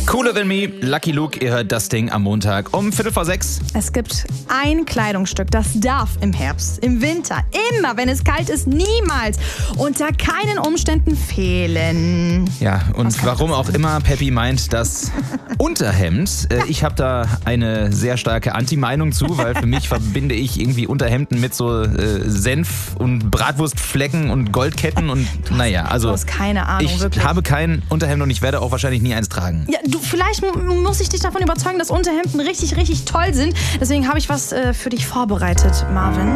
Cooler Than Me, Lucky Luke, ihr hört das Ding am Montag um 5:45. Es gibt ein Kleidungsstück, das darf im Herbst, im Winter, immer, wenn es kalt ist, niemals, unter keinen Umständen fehlen. Ja, und warum auch immer Peppi meint, das Unterhemd. Ich habe da eine sehr starke Anti-Meinung zu, weil für mich verbinde ich irgendwie Unterhemden mit so Senf und Bratwurstflecken und Goldketten und naja, also Du hast keine Ahnung, ich wirklich. habe kein Unterhemd und ich werde auch wahrscheinlich nie eins tragen. Ja, vielleicht muss ich dich davon überzeugen, dass Unterhemden richtig, richtig toll sind. Deswegen habe ich was für dich vorbereitet, Marvin.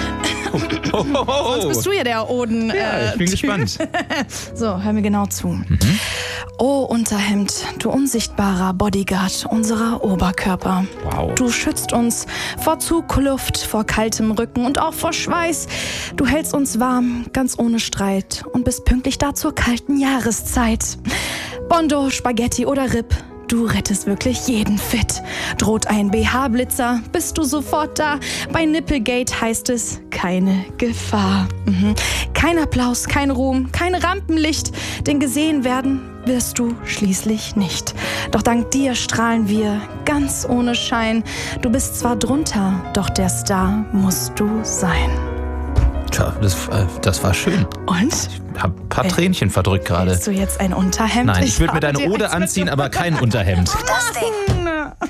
Sonst bist du ja der Oden. Ja, ich bin gespannt. So, hör mir genau zu. Oh, Unterhemd, du unsichtbarer Bodyguard unserer Oberkörper. Wow. Du schützt uns vor Zugluft, vor kaltem Rücken und auch vor Schweiß. Du hältst uns warm, ganz ohne Streit und bist pünktlich da zur kalten Jahreszeit. Bondo, Spaghetti oder Rip, du rettest wirklich jeden fit. Droht ein BH-Blitzer, bist du sofort da. Bei Nipplegate heißt es keine Gefahr. Kein Applaus, kein Ruhm, kein Rampenlicht, denn gesehen werden wirst du schließlich nicht. Doch dank dir strahlen wir ganz ohne Schein. Du bist zwar drunter, doch der Star musst du sein. Tja, das war schön. Und? Ich habe ein paar Tränchen verdrückt gerade. Willst du jetzt ein Unterhemd? Nein, ich würde mir habe deine dir Ode eins anziehen, aber kein Unterhemd. Das Ding.